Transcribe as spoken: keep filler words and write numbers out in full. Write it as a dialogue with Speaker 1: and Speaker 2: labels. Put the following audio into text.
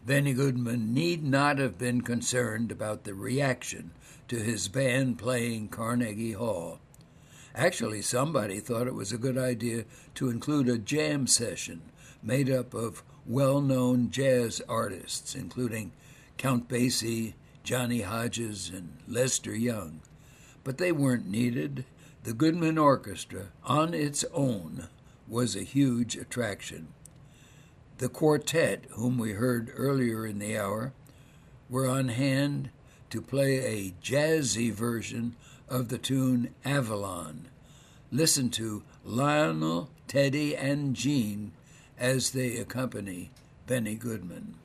Speaker 1: Benny Goodman need not have been concerned about the reaction to his band playing Carnegie Hall. Actually, somebody thought it was a good idea to include a jam session made up of well-known jazz artists, including Count Basie, Johnny Hodges, and Lester Young. But they weren't needed. The Goodman Orchestra, on its own, was a huge attraction. The quartet, whom we heard earlier in the hour, were on hand to play a jazzy version of the tune Avalon. Listen to Lionel, Teddy, and Gene as they accompany Benny Goodman.